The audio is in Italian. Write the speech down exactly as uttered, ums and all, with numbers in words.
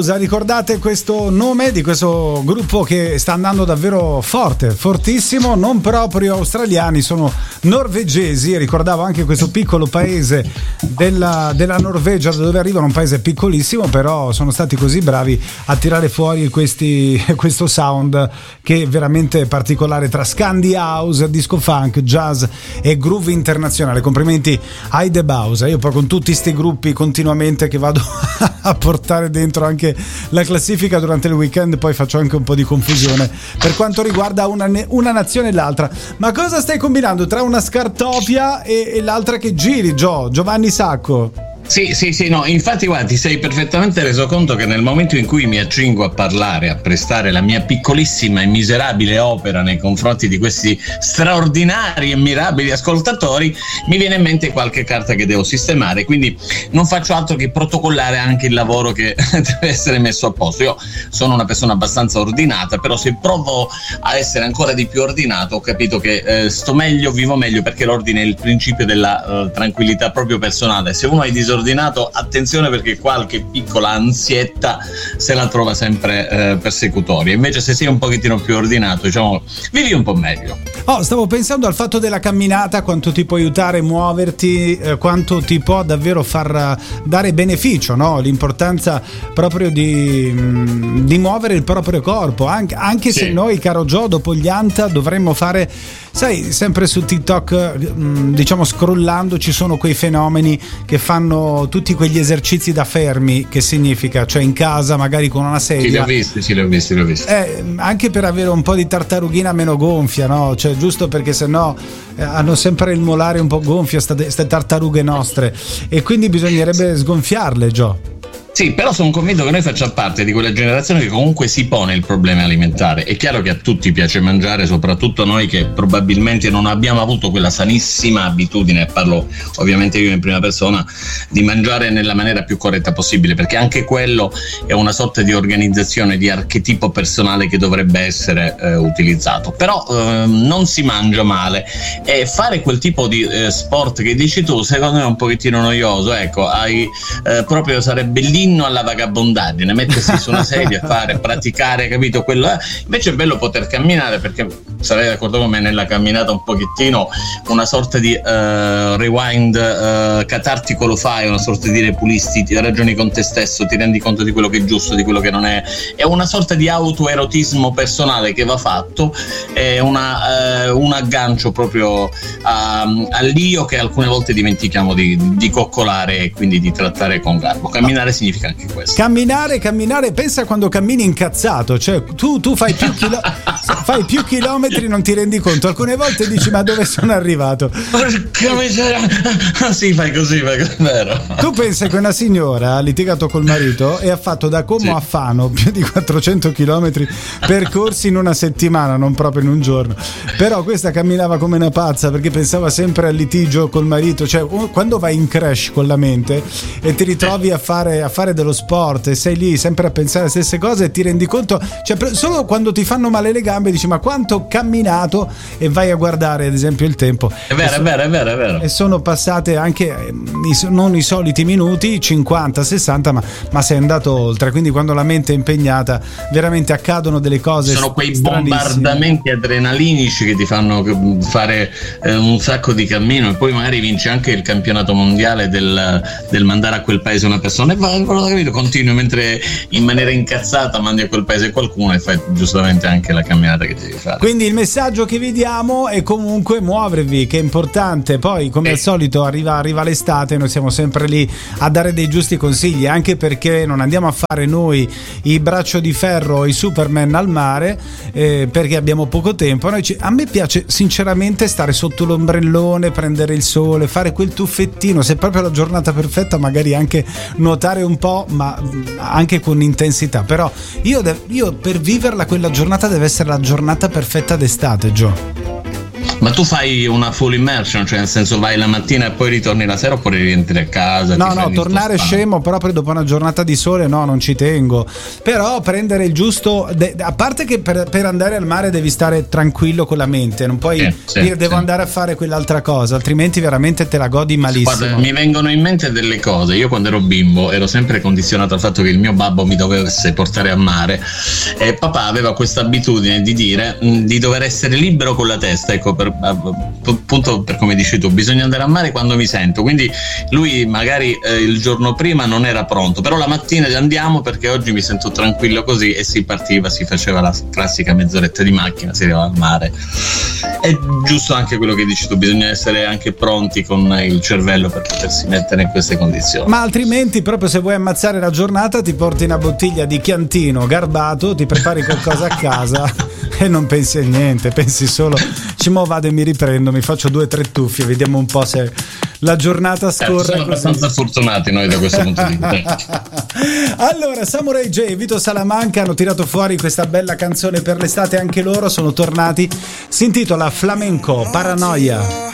Ricordate questo nome di questo gruppo che sta andando davvero forte, fortissimo, non proprio australiani, sono norvegesi. Ricordavo anche questo piccolo paese della, della Norvegia, da dove arrivano, un paese piccolissimo, però sono stati così bravi a tirare fuori questi, questo sound che è veramente particolare tra Scandi House, disco funk, jazz e groove internazionale. Complimenti ai The Bausa. Io poi con tutti sti gruppi continuamente che vado a portare dentro anche la classifica durante il weekend, poi faccio anche un po' di confusione per quanto riguarda una, una nazione e l'altra. Ma cosa stai combinando tra una scartofia e, e l'altra che giri, Gio? Giovanni Sacco? Sì, sì, sì, no, infatti guarda, ti sei perfettamente reso conto che nel momento in cui mi accingo a parlare, a prestare la mia piccolissima e miserabile opera nei confronti di questi straordinari e mirabili ascoltatori, mi viene in mente qualche carta che devo sistemare, quindi non faccio altro che protocollare anche il lavoro che deve essere messo a posto. Io sono una persona abbastanza ordinata, però se provo a essere ancora di più ordinato ho capito che eh, sto meglio, vivo meglio, perché l'ordine è il principio della uh, tranquillità proprio personale. Se uno è disordinato, attenzione, perché qualche piccola ansietta se la trova sempre eh, persecutoria. Invece se sei un pochettino più ordinato, diciamo, vivi un po' meglio. Oh, stavo pensando al fatto della camminata, quanto ti può aiutare a muoverti, eh, quanto ti può davvero far dare beneficio, no? L'importanza proprio di, mh, di muovere il proprio corpo, anche, anche sì. Se noi, caro Gio, dopo gli Anta dovremmo fare, sai, sempre su TikTok, mh, diciamo scrollando, ci sono quei fenomeni che fanno tutti quegli esercizi da fermi, che significa, cioè in casa magari con una sedia. Sì, li ho visti, sì, li ho visti, li ho visti. Eh, anche per avere un po' di tartarughina meno gonfia, no? Cioè giusto perché sennò eh, hanno sempre il molare un po' gonfio queste tartarughe nostre, e quindi bisognerebbe sgonfiarle, Gio. Sì, però sono convinto che noi facciamo parte di quella generazione che comunque si pone il problema alimentare. È chiaro che a tutti piace mangiare, soprattutto noi che probabilmente non abbiamo avuto quella sanissima abitudine, parlo ovviamente io in prima persona, di mangiare nella maniera più corretta possibile, perché anche quello è una sorta di organizzazione, di archetipo personale che dovrebbe essere eh, utilizzato. Però eh, non si mangia male, e fare quel tipo di eh, sport che dici tu secondo me è un pochettino noioso. Ecco, hai eh, proprio sarebbe lì alla vagabondaggine, mettersi su una sedia, fare, praticare, capito? Quello è. Invece è bello poter camminare, perché sarei d'accordo con me, nella camminata un pochettino una sorta di uh, rewind uh, catartico lo fai, una sorta di repulisti, ti ragioni con te stesso, ti rendi conto di quello che è giusto, di quello che non è. È una sorta di autoerotismo personale che va fatto, è una, uh, un aggancio proprio uh, all'io che alcune volte dimentichiamo di, di coccolare e quindi di trattare con garbo. Camminare significa anche questo. Camminare, camminare, pensa quando cammini incazzato, cioè tu, tu fai più chilo- fai più chilometri, non ti rendi conto, alcune volte dici ma dove sono arrivato? Porca miseria. Sì, fai così, fai così, vero. Tu pensi che una signora ha litigato col marito e ha fatto da Como sì. a Fano più di quattrocento chilometri percorsi in una settimana, non proprio in un giorno, però questa camminava come una pazza perché pensava sempre al litigio col marito. Cioè quando vai in crash con la mente e ti ritrovi a fare, a fare dello sport e sei lì sempre a pensare alle stesse cose e ti rendi conto, cioè solo quando ti fanno male le gambe dici ma quanto ho camminato, e vai a guardare ad esempio il tempo, è vero, so, è vero, è vero, è vero, e sono passate anche eh, non i soliti minuti, cinquanta sessanta, ma, ma sei andato oltre. Quindi quando la mente è impegnata veramente accadono delle cose, sono quei bombardamenti adrenalinici che ti fanno fare eh, un sacco di cammino, e poi magari vinci anche il campionato mondiale del, del mandare a quel paese una persona, e va, capito, continui mentre in maniera incazzata mandi a quel paese qualcuno e fai giustamente anche la camminata che devi fare. Quindi il messaggio che vi diamo è comunque muovervi, che è importante. Poi come eh. al solito arriva, arriva l'estate, noi siamo sempre lì a dare dei giusti consigli, anche perché non andiamo a fare noi i braccio di ferro, i Superman al mare, eh, perché abbiamo poco tempo. Noi ci, a me piace sinceramente stare sotto l'ombrellone, prendere il sole, fare quel tuffettino, se è proprio la giornata perfetta magari anche nuotare un po', ma anche con intensità. Però io, io per viverla quella giornata deve essere la giornata perfetta d'estate, Gio. Ma tu fai una full immersion, cioè nel senso vai la mattina e poi ritorni la sera, oppure rientri a casa? No, no, tornare scemo proprio dopo una giornata di sole, no, non ci tengo. Però prendere il giusto, de- a parte che per, per andare al mare devi stare tranquillo con la mente, non puoi sì, sì, dire devo sì. andare a fare quell'altra cosa, altrimenti veramente te la godi malissimo. Guarda, mi vengono in mente delle cose. Io quando ero bimbo ero sempre condizionato al fatto che il mio babbo mi dovesse portare a mare, e papà aveva questa abitudine di dire mh, di dover essere libero con la testa, ecco, per, appunto per come dici tu, bisogna andare a mare quando mi sento, quindi lui magari eh, il giorno prima non era pronto, però la mattina andiamo perché oggi mi sento tranquillo, così, e si partiva, si faceva la classica mezz'oretta di macchina, si arrivava al mare. È giusto anche quello che dici tu, bisogna essere anche pronti con il cervello per potersi mettere in queste condizioni. Ma altrimenti, proprio se vuoi ammazzare la giornata, ti porti una bottiglia di Chiantino garbato, ti prepari qualcosa a casa e non pensi a niente, pensi solo ci mo vado e mi riprendo, mi faccio due o tre tuffi e vediamo un po' se la giornata scorre. Eh, siamo abbastanza fortunati noi da questo punto di vista. Allora, Samurai J e Vito Salamanca hanno tirato fuori questa bella canzone per l'estate, anche loro sono tornati, si intitola Flamenco Paranoia.